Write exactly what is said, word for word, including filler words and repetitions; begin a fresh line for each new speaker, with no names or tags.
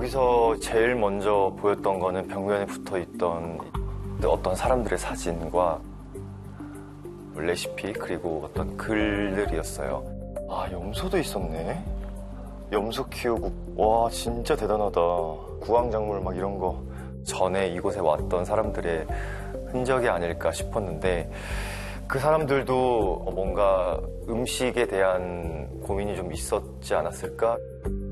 여기서 제일 먼저 보였던 거는 벽면에 붙어있던 어떤 사람들의 사진과 레시피 그리고 어떤 글들이었어요. 아, 염소도 있었네. 염소 키우고, 와, 진짜 대단하다. 구황작물 막 이런 거 전에 이곳에 왔던 사람들의 흔적이 아닐까 싶었는데, 그 사람들도 뭔가 음식에 대한 고민이 좀 있었지 않았을까?